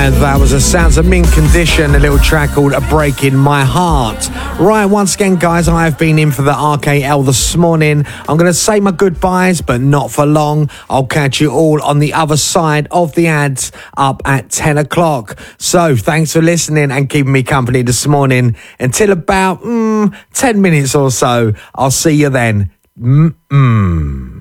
And that was a Sounds of Mint Condition, a little track called Breaking My Heart. Right, once again, guys, I have been in for the RKL this morning. I'm going to say my goodbyes, but not for long. I'll catch you all on the other side of the ads up at 10 o'clock. So thanks for listening and keeping me company this morning. Until about 10 minutes or so. I'll see you then.